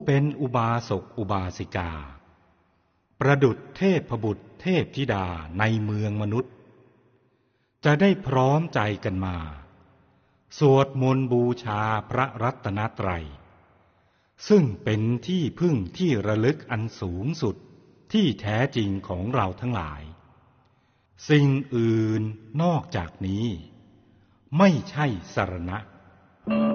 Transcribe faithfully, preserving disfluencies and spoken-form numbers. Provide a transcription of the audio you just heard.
เป็นอุบาสกอุบาสิกาประดุจเทพบุตรเทพธิดาในเมืองมนุษย์จะได้พร้อมใจกันมาสวดมนต์บูชาพระรัตนตรัยซึ่งเป็นที่พึ่งที่ระลึกอันสูงสุดที่แท้จริงของเราทั้งหลายสิ่งอื่นนอกจากนี้ไม่ใช่สรณะ